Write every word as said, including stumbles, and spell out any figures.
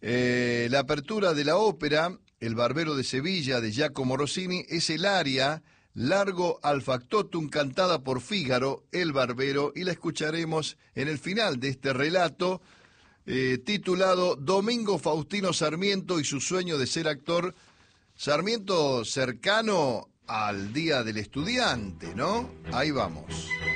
Eh, la apertura de la ópera El Barbero de Sevilla de Giacomo Rossini es el aria Largo al Factotum cantada por Fígaro, el Barbero, y la escucharemos en el final de este relato eh, titulado Domingo Faustino Sarmiento y su sueño de ser actor. Sarmiento cercano al Día del Estudiante, ¿no? Ahí vamos.